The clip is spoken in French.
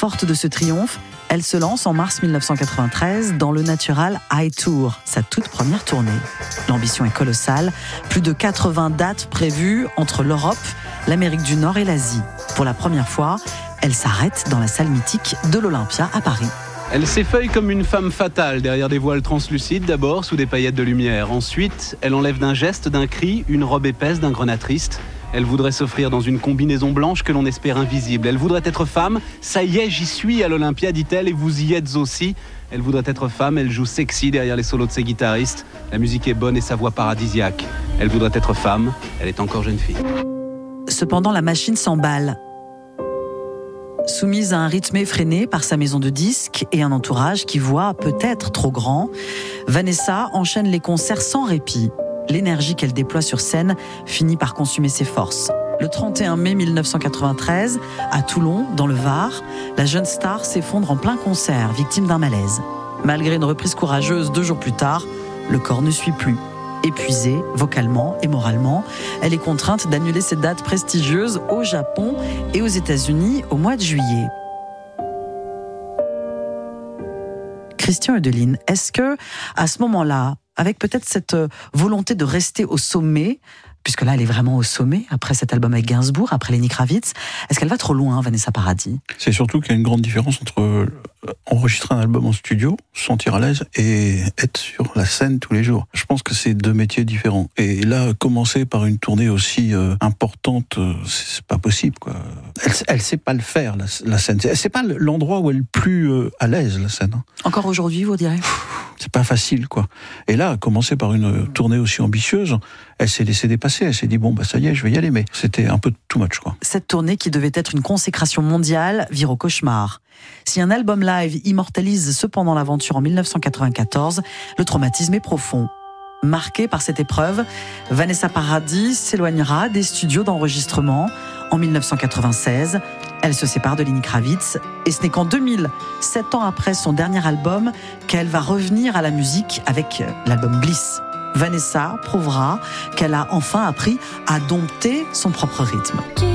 Forte de ce triomphe, elle se lance en mars 1993 dans le Natural High Tour, sa toute première tournée. L'ambition est colossale, plus de 80 dates prévues entre l'Europe, l'Amérique du Nord et l'Asie. Pour la première fois, elle s'arrête dans la salle mythique de l'Olympia à Paris. Elle s'effeuille comme une femme fatale derrière des voiles translucides, d'abord sous des paillettes de lumière. Ensuite, elle enlève d'un geste, d'un cri, une robe épaisse d'un grenat triste. Elle voudrait s'offrir dans une combinaison blanche que l'on espère invisible. Elle voudrait être femme. Ça y est, j'y suis à l'Olympia, dit-elle, et vous y êtes aussi. Elle voudrait être femme, elle joue sexy derrière les solos de ses guitaristes. La musique est bonne et sa voix paradisiaque. Elle voudrait être femme, elle est encore jeune fille. Cependant, la machine s'emballe. Soumise à un rythme effréné par sa maison de disques et un entourage qui voit peut-être trop grand, Vanessa enchaîne les concerts sans répit. L'énergie qu'elle déploie sur scène finit par consumer ses forces. Le 31 mai 1993, à Toulon, dans le Var, la jeune star s'effondre en plein concert, victime d'un malaise. Malgré une reprise courageuse 2 jours plus tard, le corps ne suit plus. Épuisée, vocalement et moralement, elle est contrainte d'annuler ses dates prestigieuses au Japon et aux États-Unis au mois de juillet. Christian Eudeline, est-ce que, à ce moment-là, avec peut-être cette volonté de rester au sommet, puisque là elle est vraiment au sommet, après cet album avec Gainsbourg, après Lenny Kravitz, est-ce qu'elle va trop loin, Vanessa Paradis ? C'est surtout qu'il y a une grande différence entre enregistrer un album en studio, se sentir à l'aise, et être sur la scène tous les jours. Je pense que c'est 2 métiers différents. Et là, commencer par une tournée aussi importante, c'est pas possible, quoi. Elle sait pas le faire, la scène. C'est pas l'endroit où elle est le plus à l'aise, la scène. Encore aujourd'hui, vous direz ? C'est pas facile, quoi. Et là, commencer par une tournée aussi ambitieuse, elle s'est laissée dépasser. Elle s'est dit, bon, ça y est, je vais y aller. Mais c'était un peu too much, quoi. Cette tournée qui devait être une consécration mondiale vire au cauchemar. Si un album live immortalise cependant l'aventure en 1994, le traumatisme est profond. Marquée par cette épreuve, Vanessa Paradis s'éloignera des studios d'enregistrement. En 1996, elle se sépare de Lenny Kravitz et ce n'est qu'en 2000, 7 ans après son dernier album, qu'elle va revenir à la musique avec l'album Bliss. Vanessa prouvera qu'elle a enfin appris à dompter son propre rythme.